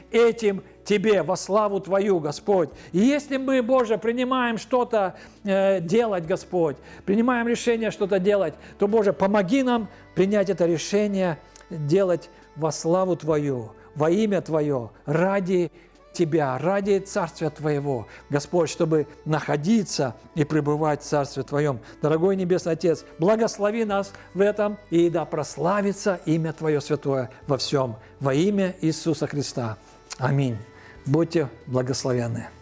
этим Тебе во славу Твою, Господь. И если мы, Боже, принимаем что-то делать, Господь, принимаем решение что-то делать, то, Боже, помоги нам принять это решение делать во славу Твою, во имя Твое, ради Тебя, ради Царствия Твоего, Господь, чтобы находиться и пребывать в Царстве Твоем. Дорогой Небесный Отец, благослови нас в этом, и да прославится имя Твое святое во всем, во имя Иисуса Христа. Аминь. Будьте благословенны.